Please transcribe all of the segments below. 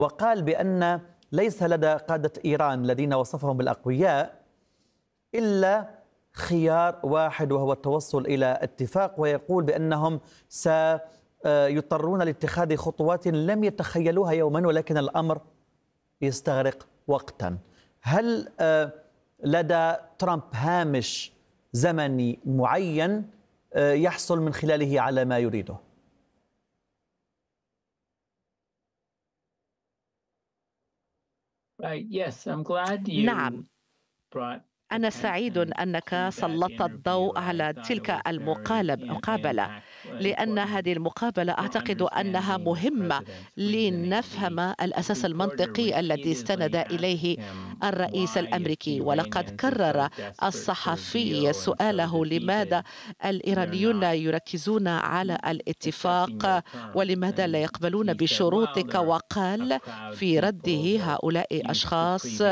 وقال بأن ليس لدى قادة إيران الذين وصفهم بالأقوياء إلا خيار واحد، وهو التوصل إلى اتفاق، ويقول بأنهم سيضطرون لاتخاذ خطوات لم يتخيلوها يوما، ولكن الأمر يستغرق وقتا. هل لدى ترامب هامش زمني معين يحصل من خلاله على ما يريده؟ نعم، أنا سعيد أنك سلطت الضوء على تلك المقابلة، لأن هذه المقابلة أعتقد أنها مهمة لنفهم الأساس المنطقي الذي استند إليه الرئيس الأمريكي. ولقد كرر الصحفي سؤاله لماذا الإيرانيون يركزون على الاتفاق ولماذا لا يقبلون بشروطك، وقال في رده هؤلاء أشخاص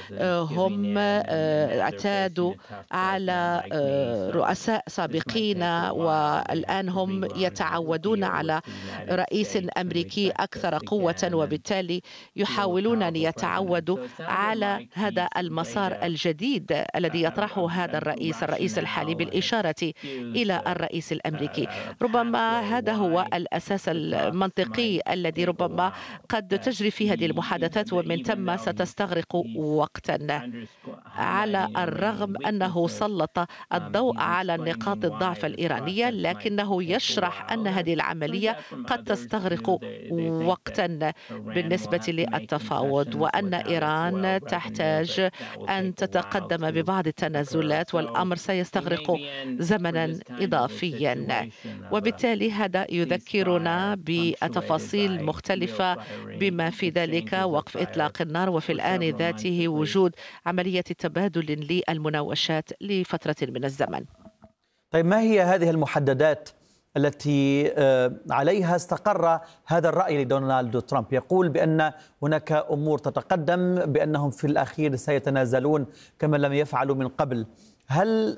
هم اعتادوا على رؤساء سابقين والآن هم يتعودون على رئيس أمريكي أكثر قوة، وبالتالي يحاولون أن يتعودوا على هذا المسار الجديد الذي يطرحه هذا الرئيس الحالي، بالإشارة إلى الرئيس الأمريكي. ربما هذا هو الأساس المنطقي الذي ربما قد تجري فيه هذه المحادثات، ومن ثم ستستغرق وقتا، على الرغم أنه سلط الضوء على نقاط الضعف الإيرانية، لكنه يشرح أن هذه العملية قد تستغرق وقتا بالنسبة للتفاوض، وأن إيران تحتاج أن تتقدم ببعض التنازلات، والأمر سيستغرق زمنا إضافيا. وبالتالي هذا يذكرنا بتفاصيل مختلفة، بما في ذلك وقف إطلاق النار، وفي الآن ذاته وجود عملية تبادل للمناوشات لفترة من الزمن. طيب، ما هي هذه المحددات التي عليها استقر هذا الرأي لدونالد ترامب؟ يقول بأن هناك أمور تتقدم، بأنهم في الأخير سيتنازلون كما لم يفعلوا من قبل. هل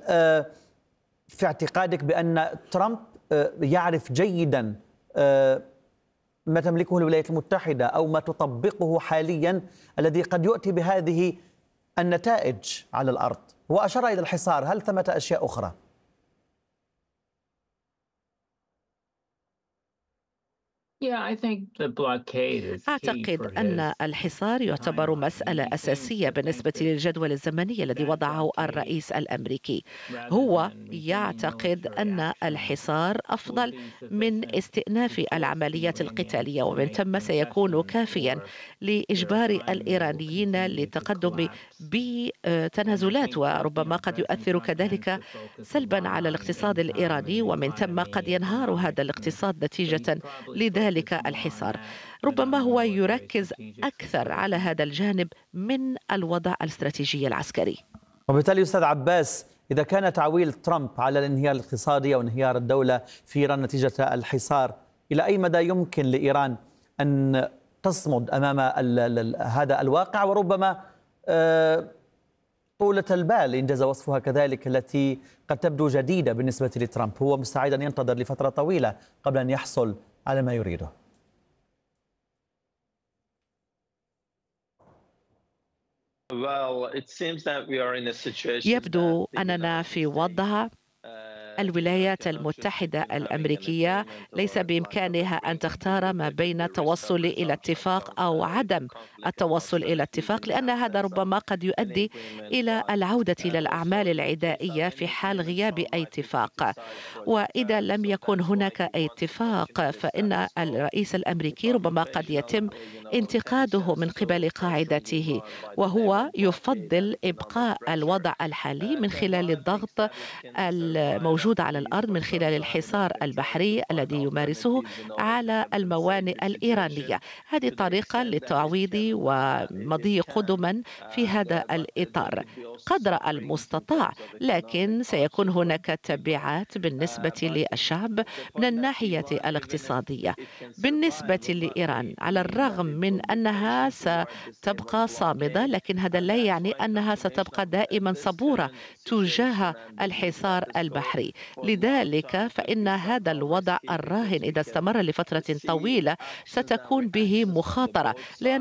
في اعتقادك بأن ترامب يعرف جيدا ما تملكه الولايات المتحدة أو ما تطبقه حاليا الذي قد يؤتي بهذه النتائج على الأرض؟ وأشار إلى الحصار، هل ثمة أشياء أخرى؟ أعتقد أن الحصار يعتبر مسألة أساسية بالنسبة للجدول الزمني الذي وضعه الرئيس الأمريكي. هو يعتقد أن الحصار أفضل من استئناف العمليات القتالية، ومن ثم سيكون كافيا لإجبار الإيرانيين للتقدم بتنازلات، وربما قد يؤثر كذلك سلبا على الاقتصاد الإيراني، ومن ثم قد ينهار هذا الاقتصاد نتيجة لذلك الحصار. ربما هو يركز أكثر على هذا الجانب من الوضع الاستراتيجي العسكري. وبالتالي أستاذ عباس، إذا كان تعويل ترامب على الانهيار الاقتصادي أو انهيار الدولة في إيران نتيجة الحصار، إلى أي مدى يمكن لإيران أن تصمد أمام هذا الواقع، وربما طولة البال إنجاز وصفها كذلك التي قد تبدو جديدة بالنسبة لترامب؟ هو مستعد أن ينتظر لفترة طويلة قبل أن يحصل على ما يريده. يبدو أننا في وضع الولايات المتحدة الأمريكية ليس بإمكانها أن تختار ما بين التوصل إلى اتفاق أو عدم التوصل إلى اتفاق، لأن هذا ربما قد يؤدي إلى العودة إلى الأعمال العدائية في حال غياب أي اتفاق. وإذا لم يكن هناك أي اتفاق، فإن الرئيس الأمريكي ربما قد يتم انتقاده من قبل قاعدته، وهو يفضل إبقاء الوضع الحالي من خلال الضغط الموجود على الأرض، من خلال الحصار البحري الذي يمارسه على الموانئ الإيرانية. هذه طريقة للتعويض ومضي قدما في هذا الإطار قدر المستطاع، لكن سيكون هناك تبعات بالنسبة للشعب من الناحية الاقتصادية. بالنسبة لإيران، على الرغم من أنها ستبقى صامدة، لكن هذا لا يعني أنها ستبقى دائما صبورة تجاه الحصار البحري. لذلك فإن هذا الوضع الراهن إذا استمر لفترة طويلة ستكون به مخاطرة، لأن